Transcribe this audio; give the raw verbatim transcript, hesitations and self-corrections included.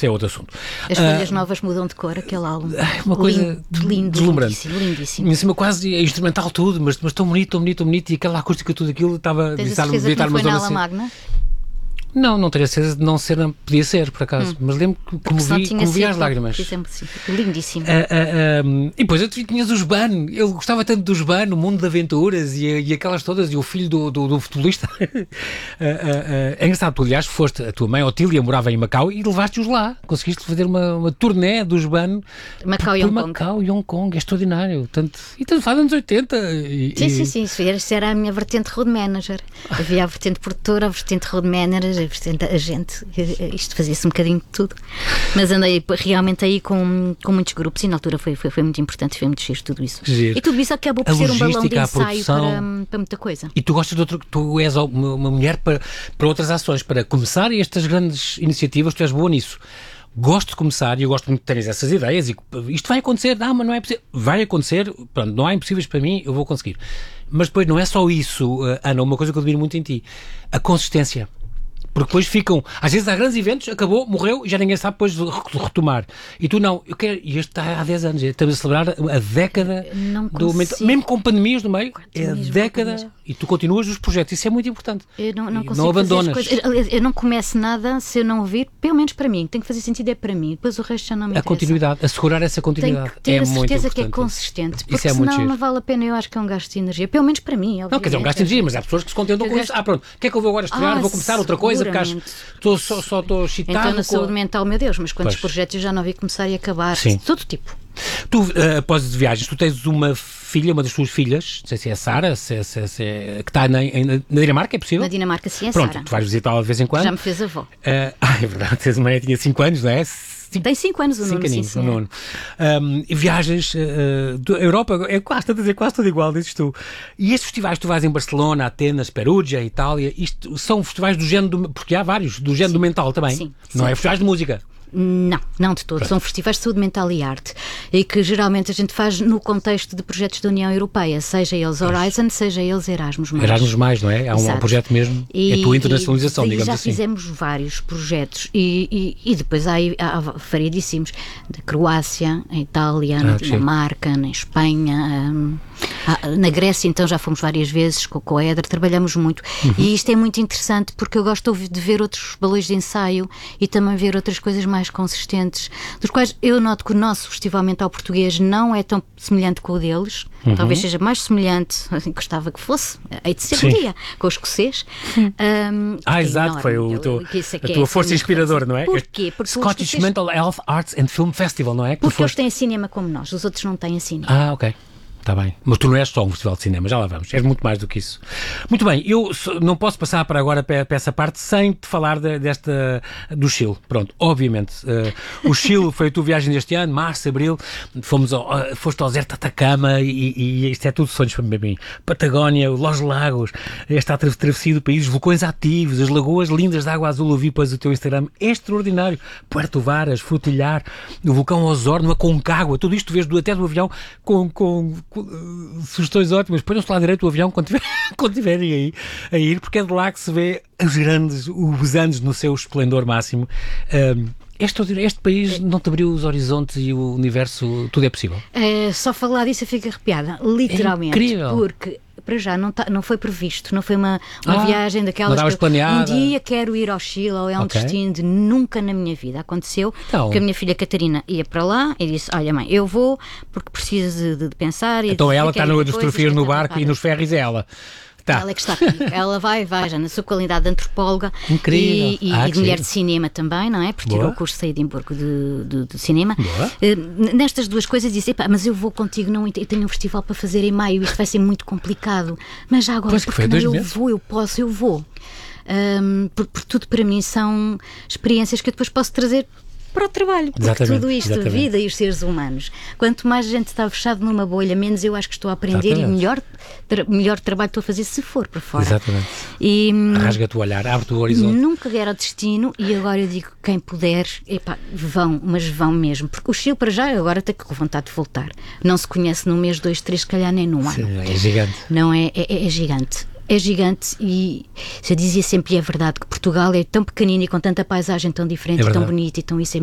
isto é outro assunto. As folhas uh, novas mudam de cor, aquele álbum. Uma coisa lindo, lindo, deslumbrante. Lindíssimo, lindíssimo. Em cima quase é instrumental tudo, mas, mas tão bonito, tão bonito, tão bonito, e aquela acústica, tudo aquilo estava... Tens a certeza que não foi na Ala Magna? Não, não teria certeza de não ser, não podia ser, por acaso. Hum. Mas lembro que como vi, como vi as lágrimas. Exemplo, lindíssimo. Uh, uh, um, e depois eu tinhas os Ban, eu gostava tanto dos Ban, o mundo de aventuras e, e aquelas todas, e o filho do, do, do futebolista. uh, uh, uh, é engraçado, tu aliás foste, a tua mãe Otília morava em Macau e levaste-os lá. Conseguiste fazer uma, uma turnê dos Ban. Macau e Hong Kong. Macau e Hong Kong, é extraordinário. Tanto, e tanto faz anos oitenta. E, sim, e... sim, sim, isso era, isso era a minha vertente road manager. Havia a vertente produtora, a vertente road manager, a vertente agente. Isto fazia-se um bocadinho de tudo. Mas andei realmente aí com, com muitos grupos e na altura foi, foi, foi muito importante, foi muito giro tudo isso. Giro. E tudo isso acabou por a ser um balão de ensaio produção... para, para muita coisa. E tu gostas de outro, tu és uma, uma mulher para, para outras ações, para começar estas grandes iniciativas, tu és boa nisso. Gosto de começar e eu gosto muito de ter essas ideias e isto vai acontecer, não, mas não é possível. Vai acontecer, pronto, não há impossíveis para mim, eu vou conseguir. Mas depois não é só isso, Ana, uma coisa que eu admiro muito em ti, a consistência. Porque depois ficam, às vezes há grandes eventos, acabou, morreu e já ninguém sabe depois retomar. E tu não, eu quero, e este está há dez anos, estamos a celebrar a década do momento, mesmo com pandemias no meio, é a década e tu continuas os projetos, isso é muito importante. Eu não, não e consigo não abandonas. Fazer as coisas. Eu não começo nada se eu não ouvir, pelo menos para mim, tem que fazer sentido é para mim, depois o resto já não me interessa. A continuidade, assegurar essa continuidade. Tem que ter é a muito certeza importante. que é consistente, porque isso é senão muito não giro. vale a pena, eu acho que é um gasto de energia, pelo menos para mim. Não, quer dizer, é um gasto de energia, mas há pessoas que se contentam com gasto... isso. Ah, pronto, o que é que eu vou agora estudar? Ah, vou começar outra coisa, porque acho Estou, só, só estou excitado. Então, na com... saúde mental, meu Deus, mas quantos pois. projetos eu já não vi começar e acabar? Sim. De todo tipo. Tu, uh, após de viagens, tu tens uma filha, uma das tuas filhas, não sei se é a Sara, se, se, se é, que está na, na Dinamarca, é possível? Na Dinamarca, sim, é a Pronto, Sara. tu vais visitá-la de vez em quando. Já me fez avó. Uh, ah, é verdade, tens uma mãe tinha cinco anos, não é? Tem cinco anos o Nuno, sim, sim, Nuno. Um, e viagens, uh, a Europa é quase, a dizer, quase tudo igual, dizes tu. E estes festivais, tu vais em Barcelona, Atenas, Perugia, Itália, isto são festivais do género, do, porque há vários, do género do mental também. Sim, não sim. é festivais de música. Não, não de todo. São festivais de saúde mental e arte e que geralmente a gente faz no contexto de projetos da União Europeia, seja eles Horizon, seja eles Erasmus+. Erasmus+, não é? Há um, um projeto mesmo, e, é a tua internacionalização, e, digamos já assim. Já fizemos vários projetos e, e, e depois há, há variedíssimos, da Croácia, a Itália, ah, na Dinamarca, na Espanha, um, na Grécia, então já fomos várias vezes com, com a Éder, trabalhamos muito uhum. E isto é muito interessante porque eu gosto de ver outros balões de ensaio e também ver outras coisas mais consistentes, dos quais eu noto que o nosso Festival Mental Português não é tão semelhante com o deles, uhum. Talvez seja mais semelhante, gostava que fosse, hei de ser um dia, com o escocês. Um, ah, exato, foi o teu, é a tua é, força inspiradora, não é? Porquê? Porque Scottish escocês... Mental Health Arts and Film Festival, não é? Que porque foste... eles têm cinema como nós, os outros não têm cinema. Ah, ok. Está bem, mas tu não és só um festival de cinema, já lá vamos, és muito mais do que isso. Muito bem, eu não posso passar para agora para, para essa parte sem te falar de, desta, do Chile. Pronto, obviamente, uh, o Chile foi a tua viagem deste ano, março, abril, fomos ao, uh, foste ao deserto de Atacama e, e isto é tudo sonhos para mim. Patagónia, Los Lagos, esta travessia do país, os vulcões ativos, as lagoas lindas de água azul, eu vi depois o teu Instagram, é extraordinário. Puerto Varas, Frutilhar, o vulcão Osorno, a Concagua, tudo isto tu vês do, até do avião com... com sugestões ótimas, ponham-se lá direito o avião quando, tiver, quando tiverem aí a ir, porque é de lá que se vê os grandes, os Andes no seu esplendor máximo. Um, este, este país não te abriu os horizontes e o universo, tudo é possível? É, só falar disso eu fico arrepiada, literalmente. É incrível. Porque para já não, tá, não foi previsto, não foi uma, uma ah, viagem daquelas que um dia quero ir ao Chile ou é um okay. destino de nunca na minha vida aconteceu, então, porque a minha filha Catarina ia para lá e disse, olha mãe, eu vou porque preciso de, de pensar. E então de, ela está nas fotografias no barco preparada. E nos ferries é ela. Tá. Ela é que está aqui. Ela vai, vai já na sua qualidade de antropóloga. Incrível. E, e, ah, e de mulher de cinema também, não é? Porque tirou o curso de Edimburgo de, de, de cinema. Boa. Uh, nestas duas coisas disse, mas eu vou contigo, não, eu tenho um festival para fazer em maio, isto vai ser muito complicado. Mas já agora, pois porque foi, não, eu meses. vou, eu posso, eu vou. Um, por, por tudo para mim são experiências que eu depois posso trazer para o trabalho, porque exatamente, tudo isto, exatamente. A vida e os seres humanos, quanto mais a gente está fechado numa bolha, menos eu acho que estou a aprender exatamente. E melhor, tra- melhor trabalho estou a fazer se for para fora. Exatamente. E, rasga-te o olhar, abre-te o horizonte. Nunca era o destino e agora eu digo quem puder, epá, vão, mas vão mesmo, porque o Chile para já agora está com vontade de voltar. Não se conhece num mês, dois, três, se calhar nem num ano. Sim, é gigante. Não é, é, é gigante. É gigante e eu dizia sempre, e é verdade, que Portugal é tão pequenino e com tanta paisagem tão diferente, é e tão bonita e tão isso é